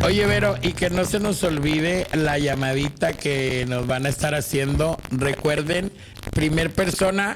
Oye, Vero, y que no se nos olvide la llamadita que nos van a estar haciendo. Recuerden, primer persona,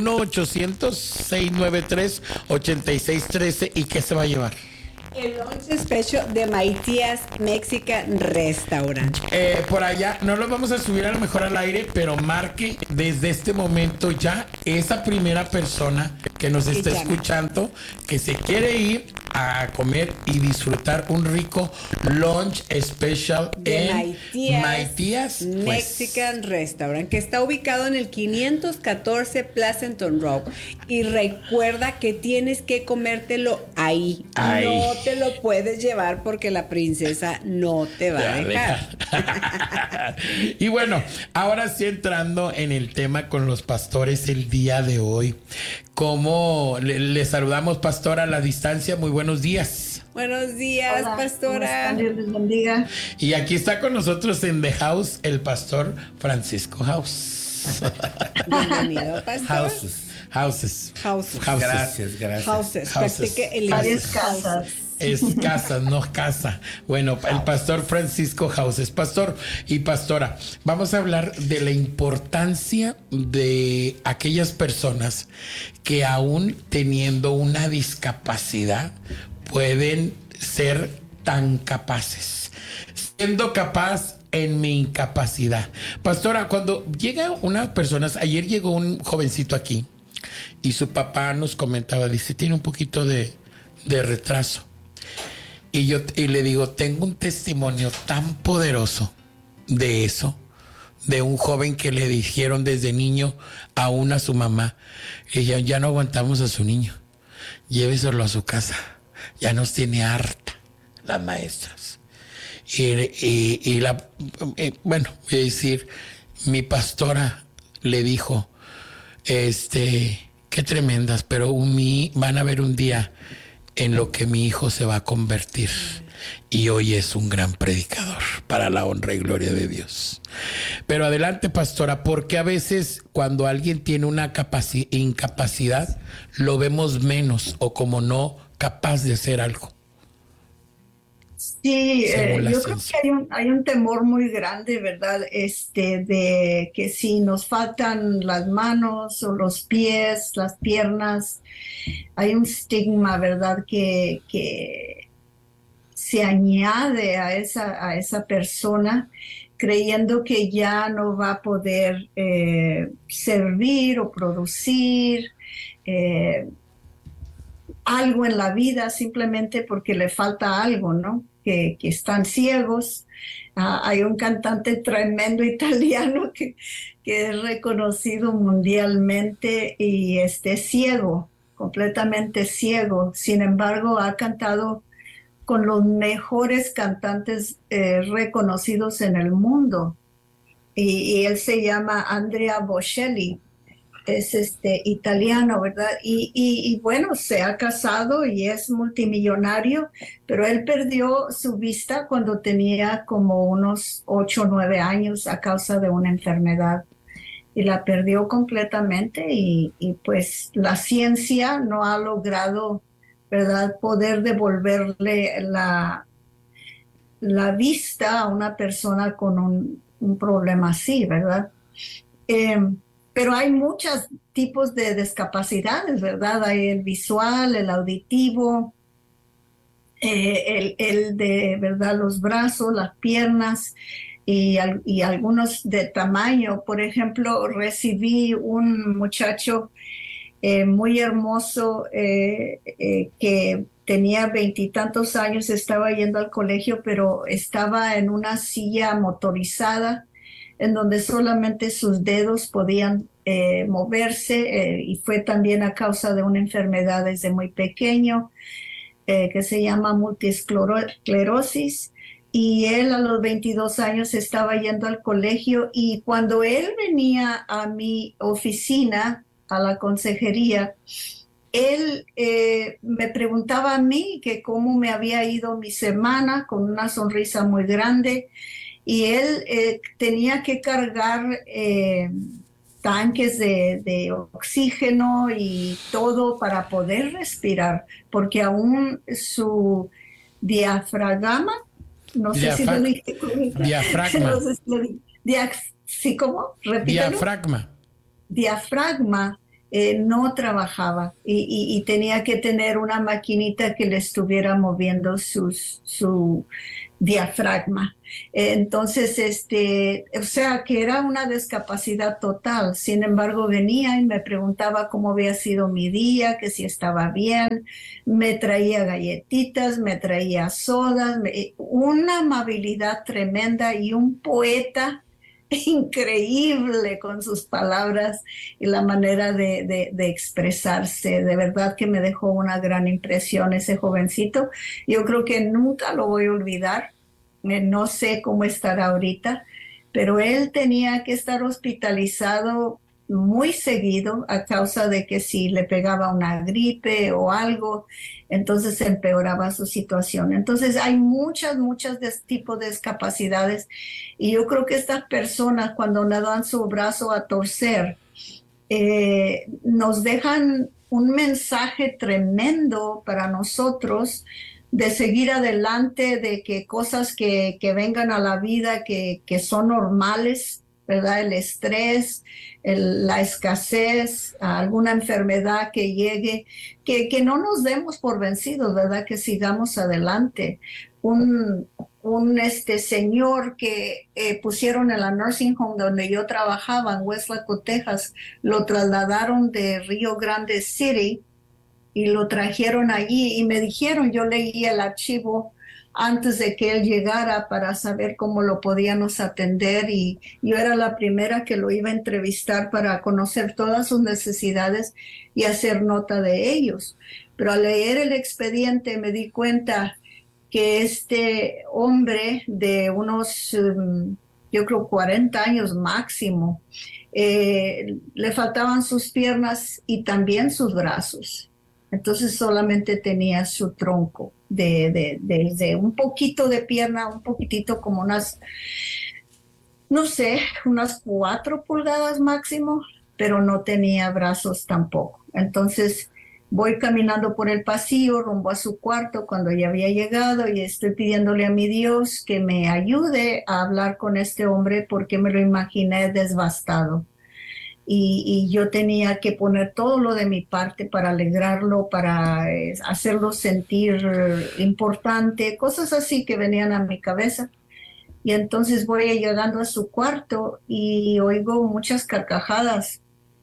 1-800-693-8613. ¿Y qué se va a llevar? El lunch special de Matías Mexican Restaurant. Por allá, no lo vamos a subir a lo mejor al aire, pero marque desde este momento ya esa primera persona que nos está escuchando, que se quiere ir a comer y disfrutar un rico lunch special de en Matías Mexican Restaurant, que está ubicado en el 514 Pleasanton Road. Y recuerda que tienes que comértelo ahí. No te lo puedes llevar porque la princesa no te va a dejar. Y bueno, ahora sí entrando en el tema con los pastores el día de hoy. ¿Cómo le saludamos, pastora, a la distancia? Muy buenos días. Buenos días, hola, pastora. Dios les bendiga. Y aquí está con nosotros en The House el pastor Francisco House. Bienvenido, pastor. Houses. Gracias. Practique el varias casas. Es casa, no casa. Bueno, el pastor Francisco Houses. Pastor y pastora, vamos a hablar de la importancia de aquellas personas que aún teniendo una discapacidad pueden ser tan capaces. Siendo capaz en mi incapacidad. Pastora, cuando llega una persona, ayer llegó un jovencito aquí y su papá nos comentaba, dice, tiene un poquito de retraso. Y le digo, tengo un testimonio tan poderoso de eso, de un joven que le dijeron desde niño aún a su mamá, ella ya no aguantamos a su niño, lléveselo a su casa, ya nos tiene harta las maestras. Bueno, voy a decir, mi pastora le dijo, qué tremendas, pero van a ver un día en lo que mi hijo se va a convertir, y hoy es un gran predicador para la honra y gloria de Dios. Pero adelante, pastora, porque a veces cuando alguien tiene una incapacidad lo vemos menos o como no capaz de hacer algo. Sí, yo creo que hay un temor muy grande, ¿verdad? De que si nos faltan las manos o los pies, las piernas, hay un estigma, ¿verdad? Que se añade a esa persona creyendo que ya no va a poder servir o producir algo en la vida simplemente porque le falta algo, ¿no? Que están ciegos. Hay un cantante tremendo italiano que es reconocido mundialmente y ciego, completamente ciego. Sin embargo, ha cantado con los mejores cantantes reconocidos en el mundo. Y él se llama Andrea Bocelli. Es italiano, ¿verdad? Y bueno, se ha casado y es multimillonario, pero él perdió su vista cuando tenía como unos 8 o 9 años a causa de una enfermedad. Y la perdió completamente y pues la ciencia no ha logrado, ¿verdad?, poder devolverle la vista a una persona con un problema así, ¿verdad? Pero hay muchos tipos de discapacidades, ¿verdad? Hay el visual, el auditivo, el de, ¿verdad?, los brazos, las piernas y algunos de tamaño. Por ejemplo, recibí un muchacho muy hermoso que tenía 20 y tantos años, estaba yendo al colegio, pero estaba en una silla motorizada en donde solamente sus dedos podían moverse y fue también a causa de una enfermedad desde muy pequeño que se llama multiesclerosis. Y él a los 22 años estaba yendo al colegio y cuando él venía a mi oficina, a la consejería, él me preguntaba a mí que cómo me había ido mi semana con una sonrisa muy grande. Y él tenía que cargar tanques de oxígeno y todo para poder respirar, porque aún su diafragma No sé si lo dije correcto. Diafragma. No sé si lo dije. ¿Sí, cómo? Repítalo. Diafragma. Diafragma no trabajaba y tenía que tener una maquinita que le estuviera moviendo su diafragma. Entonces, o sea, que era una discapacidad total. Sin embargo, venía y me preguntaba cómo había sido mi día, que si estaba bien, me traía galletitas, me traía sodas, una amabilidad tremenda y un poeta increíble con sus palabras y la manera de expresarse. De verdad que me dejó una gran impresión ese jovencito. Yo creo que nunca lo voy a olvidar. No sé cómo estará ahorita, pero él tenía que estar hospitalizado muy seguido a causa de que si le pegaba una gripe o algo, entonces empeoraba su situación. Entonces hay muchas de este tipo de discapacidades y yo creo que estas personas cuando le dan su brazo a torcer, nos dejan un mensaje tremendo para nosotros de seguir adelante, de que cosas que vengan a la vida que son normales, ¿verdad? El estrés, la escasez, alguna enfermedad que llegue, que no nos demos por vencidos, ¿verdad? Que sigamos adelante. Un señor que pusieron en la nursing home donde yo trabajaba, en Westlaco, Texas, lo trasladaron de Rio Grande City y lo trajeron allí y me dijeron, yo leí el archivo antes de que él llegara para saber cómo lo podíamos atender y yo era la primera que lo iba a entrevistar para conocer todas sus necesidades y hacer nota de ellos. Pero al leer el expediente me di cuenta que este hombre de unos, yo creo 40 años máximo, le faltaban sus piernas y también sus brazos. Entonces solamente tenía su tronco de un poquito de pierna, un poquitito como unas, no sé, unas 4 pulgadas máximo, pero no tenía brazos tampoco. Entonces voy caminando por el pasillo rumbo a su cuarto cuando ya había llegado y estoy pidiéndole a mi Dios que me ayude a hablar con este hombre porque me lo imaginé devastado. Y yo tenía que poner todo lo de mi parte para alegrarlo, para hacerlo sentir importante, cosas así que venían a mi cabeza. Y entonces voy llegando a su cuarto y oigo muchas carcajadas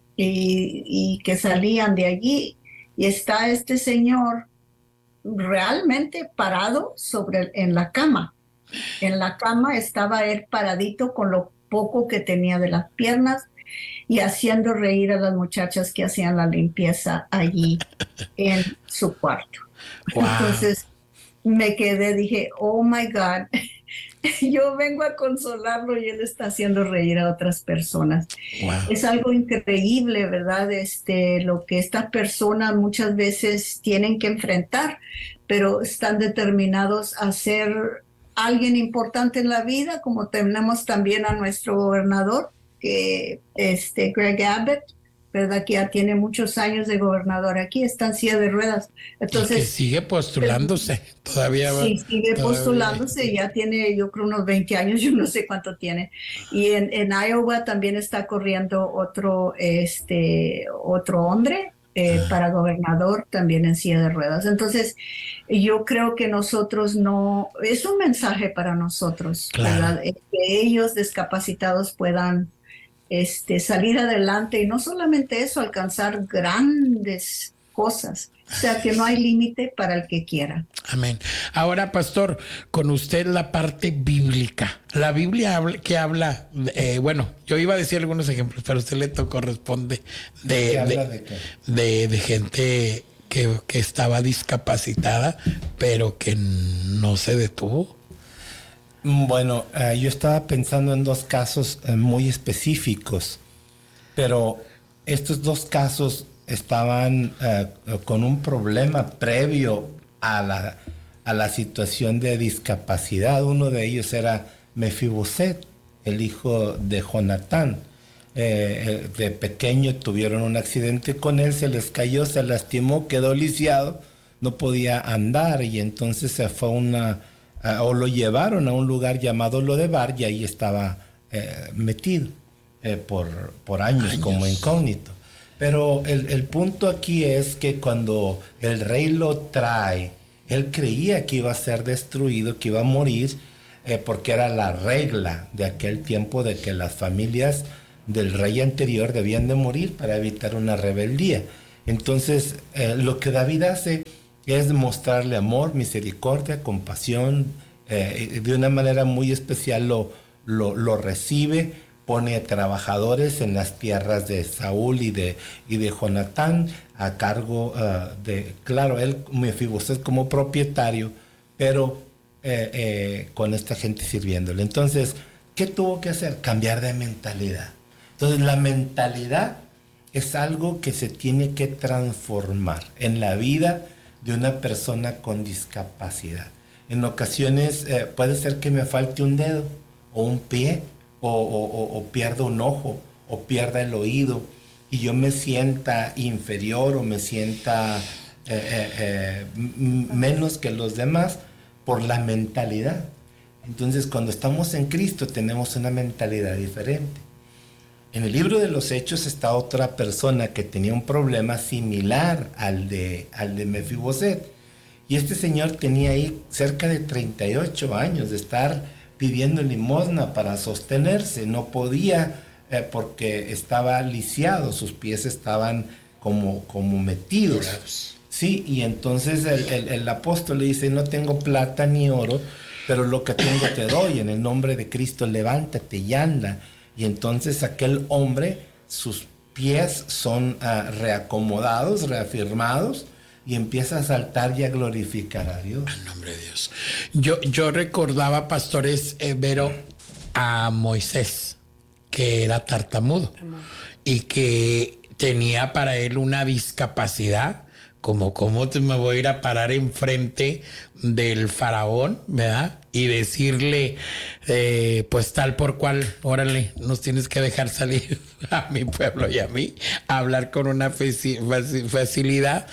y que salían de allí. Y está este señor realmente parado en la cama. En la cama estaba él paradito con lo poco que tenía de las piernas y haciendo reír a las muchachas que hacían la limpieza allí en su cuarto. Wow. Entonces me quedé, dije, oh my God, yo vengo a consolarlo y él está haciendo reír a otras personas. Wow. Es algo increíble, ¿verdad? Lo que estas personas muchas veces tienen que enfrentar, pero están determinados a ser alguien importante en la vida, como tenemos también a nuestro gobernador, que Greg Abbott, ¿verdad? Que ya tiene muchos años de gobernador aquí, está en silla de ruedas. Entonces, y que sigue postulándose todavía. Sí, sigue postulándose, ya tiene yo creo unos 20 años, yo no sé cuánto tiene. Y en Iowa también está corriendo otro hombre para gobernador, también en silla de ruedas. Entonces, yo creo que nosotros es un mensaje para nosotros, claro, ¿verdad? Que ellos discapacitados puedan salir adelante y no solamente eso, alcanzar grandes cosas. O sea, que no hay límite para el que quiera. Amén. Ahora, pastor, con usted la parte bíblica. La Biblia habla, bueno, yo iba a decir algunos ejemplos, pero a usted le corresponde de gente que estaba discapacitada, pero que no se detuvo. Bueno, yo estaba pensando en 2 casos muy específicos, pero estos 2 casos estaban con un problema previo a la situación de discapacidad. Uno de ellos era Mefiboset, el hijo de Jonatán. De pequeño tuvieron un accidente con él, se les cayó, se lastimó, quedó lisiado, no podía andar y entonces se fue a o lo llevaron a un lugar llamado Lodebar y ahí estaba metido por años como incógnito. Pero el punto aquí es que cuando el rey lo trae, él creía que iba a ser destruido, que iba a morir, porque era la regla de aquel tiempo de que las familias del rey anterior debían de morir para evitar una rebeldía. Entonces, lo que David hace es mostrarle amor, misericordia, compasión, de una manera muy especial lo recibe, pone trabajadores en las tierras de Saúl y de Jonatán a cargo claro, él, Mefiboset como propietario, pero con esta gente sirviéndole. Entonces, ¿qué tuvo que hacer? Cambiar de mentalidad. Entonces, la mentalidad es algo que se tiene que transformar en la vida de una persona con discapacidad. En ocasiones puede ser que me falte un dedo o un pie o pierda un ojo o pierda el oído y yo me sienta inferior o me sienta menos que los demás por la mentalidad. Entonces, cuando estamos en Cristo tenemos una mentalidad diferente. En el libro de los Hechos está otra persona que tenía un problema similar al de Mefiboset. Y este señor tenía ahí cerca de 38 años de estar pidiendo limosna para sostenerse. No podía porque estaba lisiado, sus pies estaban como metidos. Sí, y entonces el apóstol le dice, no tengo plata ni oro, pero lo que tengo te doy. En el nombre de Cristo, levántate y anda. Y entonces aquel hombre, sus pies son reacomodados, reafirmados, y empieza a saltar y a glorificar a Dios. En nombre de Dios. Yo recordaba, pastores, Vero, a Moisés, que era tartamudo y que tenía para él una discapacidad, como cómo me voy a ir a parar enfrente del faraón, ¿verdad? Y decirle, pues tal por cual, órale, nos tienes que dejar salir a mi pueblo y a mí, a hablar con una facilidad.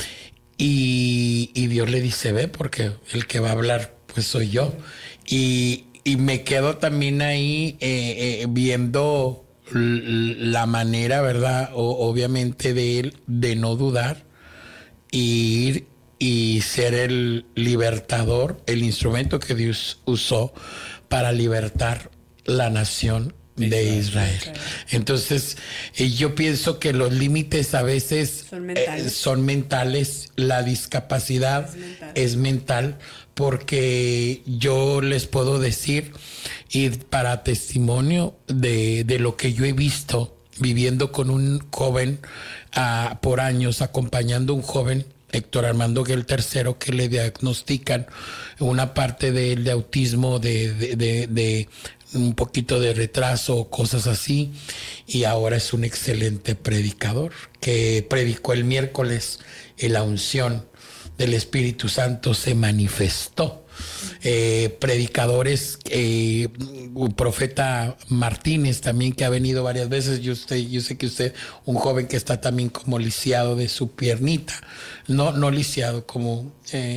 Y Dios le dice, ve, porque el que va a hablar, pues soy yo. Y me quedo también ahí viendo la manera, ¿verdad? Obviamente de él, de no dudar, ir y ser el libertador, el instrumento que Dios usó para libertar la nación de Israel. Entonces, yo pienso que los límites a veces son mentales, la discapacidad es mental, porque yo les puedo decir, y para testimonio de lo que yo he visto, viviendo con un joven por años, acompañando a un joven, Héctor Armando Guel III, que le diagnostican una parte de él de autismo, de un poquito de retraso, cosas así, y ahora es un excelente predicador, que predicó el miércoles en la unción del Espíritu Santo, se manifestó. Predicadores, profeta Martínez también, que ha venido varias veces. Yo sé que usted, un joven que está también como lisiado de su piernita, no lisiado, como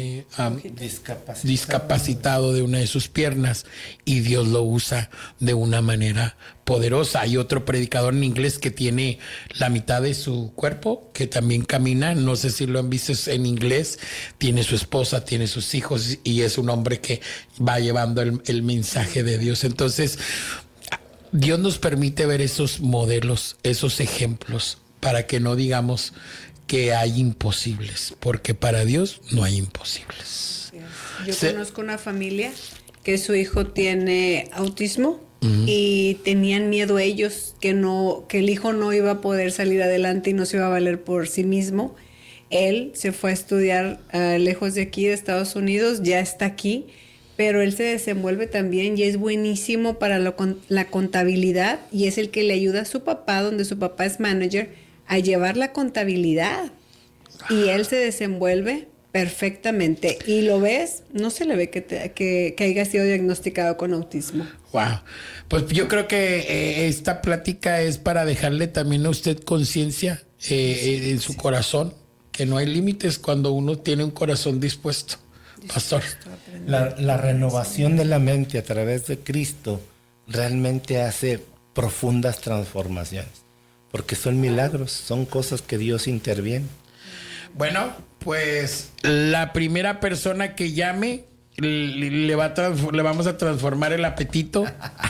discapacitado de una de sus piernas, y Dios lo usa de una manera poderosa. Hay otro predicador en inglés que tiene la mitad de su cuerpo, que también camina, no sé si lo han visto, en inglés, tiene su esposa, tiene sus hijos, y es un hombre que va llevando el mensaje de Dios. Entonces, Dios nos permite ver esos modelos, esos ejemplos, para que no digamos que hay imposibles, porque para Dios no hay imposibles. Yo conozco una familia que su hijo tiene autismo. Y tenían miedo ellos que el hijo no iba a poder salir adelante y no se iba a valer por sí mismo. Él se fue a estudiar lejos de aquí, de Estados Unidos, ya está aquí, pero él se desenvuelve también y es buenísimo para la contabilidad, y es el que le ayuda a su papá, donde su papá es manager, a llevar la contabilidad. Y él se desenvuelve perfectamente, y lo ves, no se le ve que haya sido diagnosticado con autismo. Wow. Pues yo creo que esta plática es para dejarle también a usted conciencia en su corazón, que no hay límites cuando uno tiene un corazón dispuesto. pastor. La renovación de la mente a través de Cristo realmente hace profundas transformaciones, porque son milagros, son cosas que Dios interviene. Bueno, pues la primera persona que llame le vamos a transformar el apetito.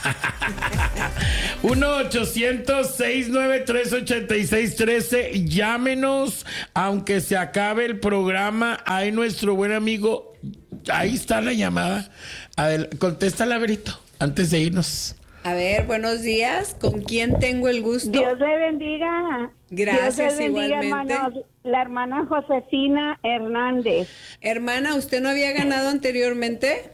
1-800-693-8613. Llámenos, aunque se acabe el programa. Ahí nuestro buen amigo. Ahí está la llamada. Contéstala, Berito, antes de irnos. A ver, buenos días. ¿Con quién tengo el gusto? Dios le bendiga. Gracias, Dios le bendiga, igualmente. hermanos. La hermana Josefina Hernández. Hermana, ¿usted no había ganado anteriormente?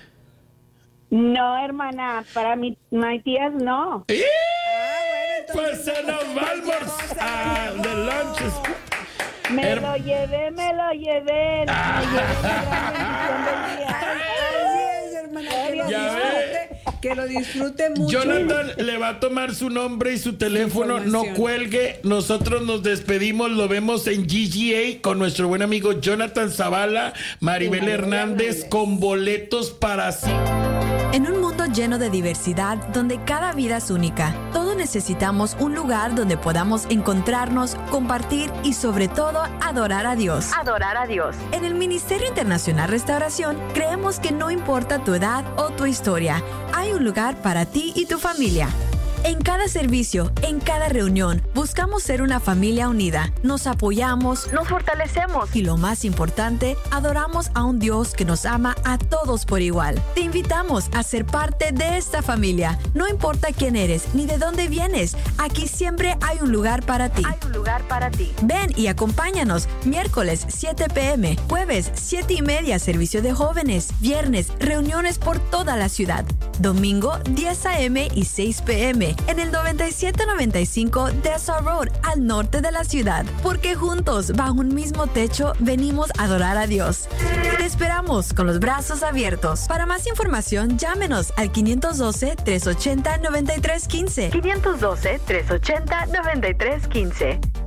No, hermana, para mis tías no. Pues se nos va a almorzar de lunches. Me lo llevé. Me llevé la gran bendición del día. Así es, hermana. Que lo disfrute mucho. Jonathan le va a tomar su nombre y su teléfono. No cuelgue. Nosotros nos despedimos. Lo vemos en GGA con nuestro buen amigo Jonathan Zavala, Maribel Hernández, con boletos para sí. En un mundo lleno de diversidad, donde cada vida es única, todos necesitamos un lugar donde podamos encontrarnos, compartir y sobre todo adorar a Dios. Adorar a Dios. En el Ministerio Internacional Restauración creemos que no importa tu edad o tu historia, hay un lugar para ti y tu familia. En cada servicio, en cada reunión, buscamos ser una familia unida. Nos apoyamos, nos fortalecemos y lo más importante, adoramos a un Dios que nos ama a todos por igual. Te invitamos a ser parte de esta familia. No importa quién eres ni de dónde vienes, aquí siempre hay un lugar para ti. Hay un lugar para ti. Ven y acompáñanos. Miércoles 7 p.m., jueves 7:30 servicio de jóvenes, viernes reuniones por toda la ciudad, domingo 10 a.m. y 6 p.m. en el 9795 Dessau Road, al norte de la ciudad. Porque juntos, bajo un mismo techo, venimos a adorar a Dios. Te esperamos con los brazos abiertos. Para más información, llámenos al 512-380-9315. 512-380-9315.